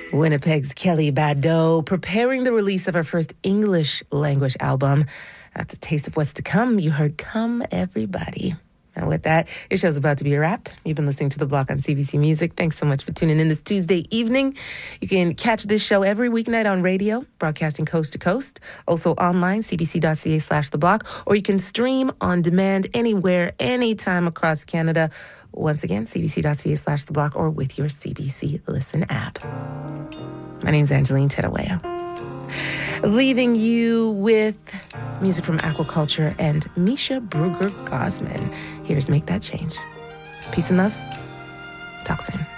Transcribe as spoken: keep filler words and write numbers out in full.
Winnipeg's Kelly Bado preparing the release of her first English language album. That's a taste of what's to come. You heard Come Everybody. And with that, your show's about to be a wrap. You've been listening to The Block on C B C Music. Thanks so much for tuning in this Tuesday evening. You can catch this show every weeknight on radio, broadcasting coast to coast. Also online, cbc.ca slash The Block. Or you can stream on demand anywhere, anytime across Canada. Once again, cbc.ca slash The Block or with your C B C Listen app. My name's Angeline Tedawaya. Leaving you with music from Aquaculture and Misha Brugger Gosman. Here's Make That Change. Peace and love. Talk soon.